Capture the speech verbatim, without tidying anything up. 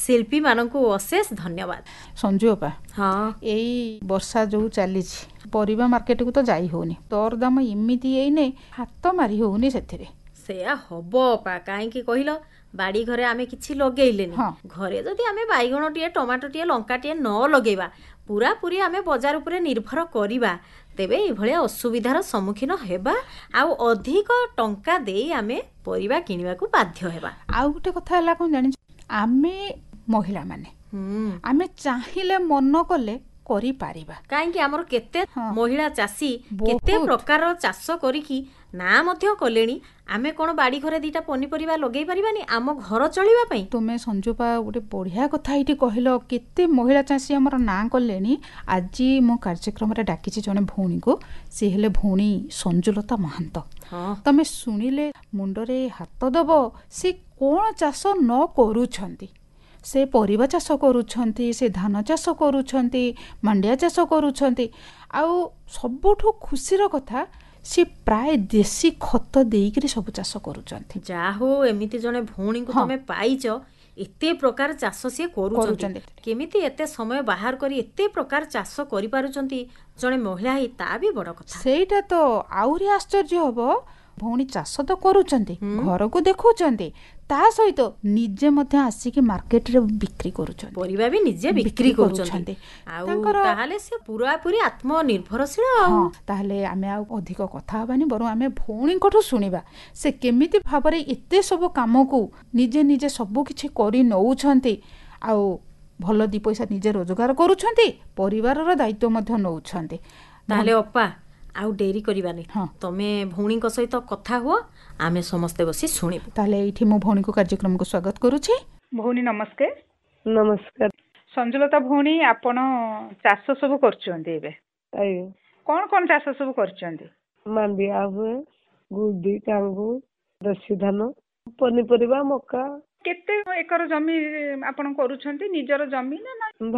शिल्पी मानकु अशेष धन्यवाद। संजू अपा हाँ एई वर्षा जो चली परिबा मार्केट को तो जाई होनी दर दाम इमिति एइने हाथ मारी होनी सेथिरे सेया हबो पा काहेकि कहिलो बाड़ी घरे आमे किछि लगेइलेनी हाँ। घरे जदि आमे बाइगण TA tomato TA Lanka TA न लगेबा पूरा पूरी आमे बाजार उपरे निर्भर करिबा तेबे ए भलिया असुविधार सम्मुखीन हेबा आउ अधिक टंका देई आमे परिबा किनिबा को बाध्य हेबा। आउ गोटे कथा हला कोन जानि आमे महिला माने हम्म आमे चाहिले मन कले करी पारिबा काहेकि हमर केते हाँ। महिला चासी बहुत। केते प्रकार चाष करिकी ना मध्य कलेनी आमे कोन बाड़ी घरे दीटा पनिपरिबा लगेई परिबानी आम घर चलिबा पई। तुमे संजूपा गोटे बढ़िया कथा ये कहल केते महिला चाषी आमर ना कले आज मो कार्यक्रम डाकी जड़े भौणी को सी हेले भौणी संजुलता महांत हाँ तमे सुनिले मुंडरे हाथ दब से कौन चाष न करूछंती से परिबा चाष करूछंती से धान चाष करूछंती मांडिया चाष करूछंती आउ सबुठु खुशीर कथा सी प्राय देशी खत देइकरी सब चाष करूछंती। जा हो एमिति जने भौणी को हाँ। तमे पाइच एते प्रकार चाष से करूछंती करूछंती। केमिति एते समय बाहर करी एते प्रकार चाष करि पारुछंती जने महिला ही ता भी बड़ कथा। सेटा तो आउरी आश्चर्य हबो भौणी चाष तो करूछंती घर को देखुछंती ता सहित निजे मध्य आसिकी मार्केट रे बिक्री करूछंती परिबा भी निजे बिक्री बिक्री करूछंती करूछंती। आउ तांकर- ताहाले से पूरा पूरी आत्मनिर्भरशील हाँ ताहले आमे आ अधिक कथा हबानी बरं आमे भौणी कोठो सुनिबा से केमिति भाबरे एते सब काम को निजे निजे सब किछि करि नउछंती आउ भल दी पैसा निजे रोजगार करूछंती परिवारर दायित्व मध्य नउछंती ताहाले अप्पा आउ डेरी करिबानी हाँ। तमे भौणी को सहित कथा हुआ आमे समस्ते बसी सुनिबु। ताहले एठी मो भौणी को कार्यक्रम को स्वागत करूछि। भौणी नमस्कार। नमस्कार संजुलता भौणी आपण चाष सब करछंती एबे आयो कोन कोन चाष सब करछंती? मांडिया हुए गुदी टांगू देशी धान पनीपरिबा मका केते एकर जमी आपण करूछंती निजर जमी ना